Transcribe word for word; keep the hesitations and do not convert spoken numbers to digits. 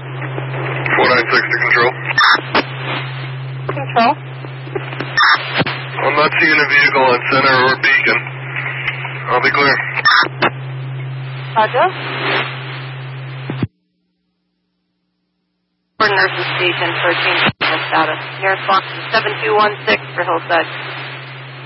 four nine six to control. Control. I'm not seeing a vehicle on center or beacon. I'll be clear. Roger. For Nurses Station for a change of status. Your response is seven two one six for Hillside.